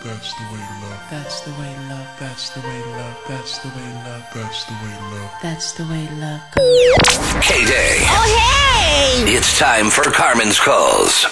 That's the way love. That's the way love. That's the way love. That's the way love. That's the way love. That's the way love goes. K-Day. Oh, hey! It's time for Carmen's Calls.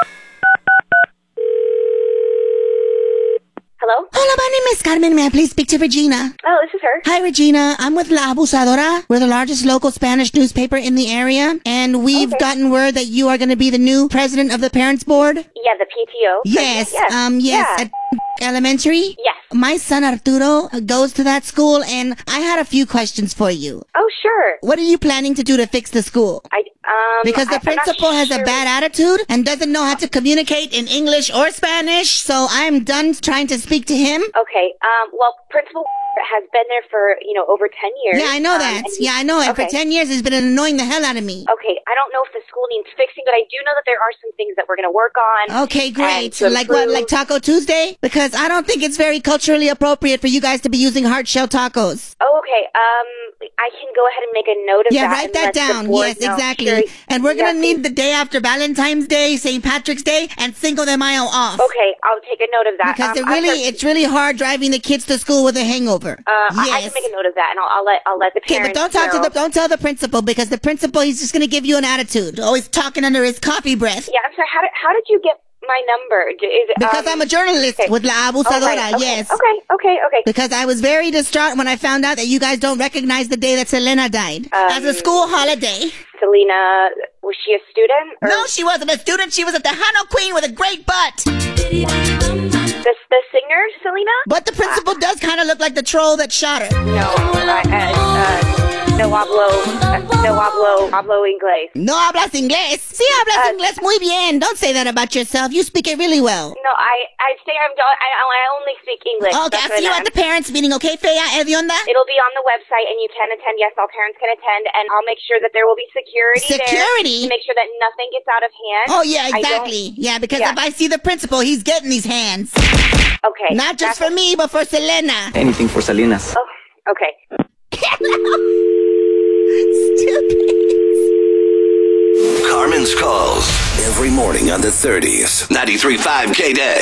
Hello? Hola, my name is Carmen. May I please speak to Regina? Oh, this is her. Hi, Regina. I'm with La Abusadora. We're the largest local Spanish newspaper in the area, and we've gotten word that you are going to be the new president of the Parents Board. Yeah, the PTO. Yes. Yes. Yes. Yeah. At Elementary. Yes. My son Arturo goes to that school, and I had a few questions for you. Oh, sure. What are you planning to do to fix the school? Because the principal has a bad attitude and doesn't know how to communicate in English or Spanish, so I'm done trying to speak to him. Okay. Well, Principal has been there for, over 10 years. Yeah, I know that. Yeah, I know it. For 10 years, he's been annoying the hell out of me. Okay, I don't know if the school needs fixing, but I do know that there are some things that we're going to work on. Okay, great. to Like what? improve. Like Taco Tuesday? Because I don't think it's very culturally appropriate for you guys to be using hard shell tacos. Oh, okay. I can go ahead and make a note of that. Yeah, write and that let the down. board Yes, know. exactly. Sure. And we're going to Yeah, need the day after Valentine's Day, St. Patrick's Day, and Cinco de Mayo off. Okay, I'll take a note of that. Because it's really hard driving the kids to school with a hangover. I can make a note of that, and I'll let the Okay, parents but know. don't tell the principal, because the principal, he's just gonna give you an attitude, always talking under his coffee breath. Yeah, I'm sorry. How did you get my number? Is it, Because I'm a journalist with La Abusadora, yes. Okay. Because I was very distraught when I found out that you guys don't recognize the day that Selena died as a school holiday. Selena, was she a student? Or No, she wasn't a student. She was a Tejano queen with a great butt. the singer, Selena? But the principal does kind of look like the troll that shot her. No hablo inglés. No hablas inglés. Sí hablas inglés muy bien. Don't say that about yourself. You speak it really well. No, I say I only speak English. Okay, That's I'll see you what at the parents' meeting, okay, Fea Hedionda? It'll be on the website, and you can attend. Yes, all parents can attend, and I'll make sure that there will be security Security? there to make sure that nothing gets out of hand. Oh, yeah, exactly. Yeah, because if I see the principal, he's getting these hands. Okay. Not just for me, but for Selena. Anything for Salinas. Oh, okay. Carmen's Calls. Every morning on the 30s. 93.5 K-Day.